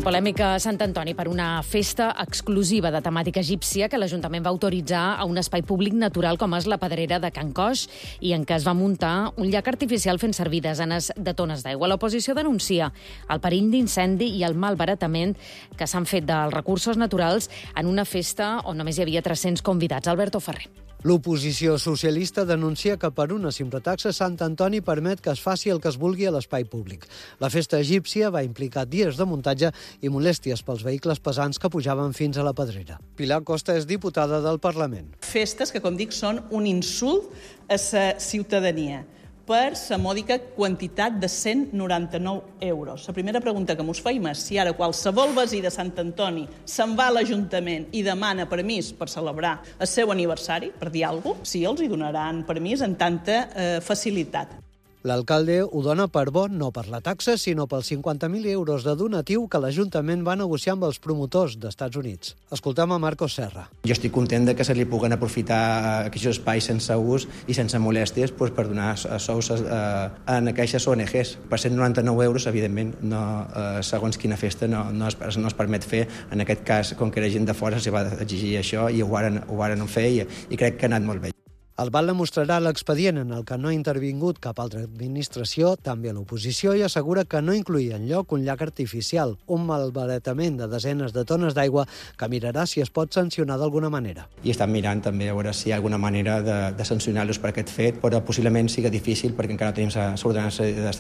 I polèmica a Sant Antoni per una festa exclusiva de temàtica egípcia que l'Ajuntament va autoritzar a un espai públic natural com és la Pedrera de Can Coix i en què es va muntar un llac artificial fent servir desenes de tones d'aigua. L'oposició denuncia el perill d'incendi i el malbaratament que s'han fet dels recursos naturals en una festa on només hi havia 300 convidats. Alberto Ferrer. L'oposició socialista denuncia que per una simple taxa Sant Antoni permet que es faci el que es vulgui a l'espai públic. La festa egípcia va implicar dies de muntatge i molèsties pels vehicles pesants que pujaven fins a la Pedrera. Pilar Costa és diputada del Parlament. Festes que, com dic, són un insult a la ciutadania per la mòdica quantitat de 199 euros. La primera pregunta que mos feim és si ara qualsevol veí de Sant Antoni se'n va a l'Ajuntament i demana permís per celebrar el seu aniversari, per dir alguna cosa, si els hi donaran permís en tanta facilitat. L'alcalde ho dona per bo no per la taxa, sinó pels 50.000 euros de donatiu que l'Ajuntament va negociar amb els promotors d'Estats Units. Escoltem a Marcos Serra. Jo estic content de que se li puguen aprofitar aquests espais sense ús i sense molèsties per donar sous a aquestes ONGs. Per 199 euros, evidentment, segons quina festa no es permet fer. En aquest cas, com que era gent de fora, s'hi va exigir això i ho varen fer i crec que ha anat molt bé. El Batlle mostrarà l'expedient en el que no ha intervingut cap altra administració, també l'oposició, i assegura que no incloïa enlloc un llac artificial, un malbaratament de desenes de tones d'aigua que mirarà si es pot sancionar d'alguna manera. I estan mirant també a veure si hi ha alguna manera de sancionar-los per aquest fet, però possiblement sigui difícil perquè encara no tenim l'ordenança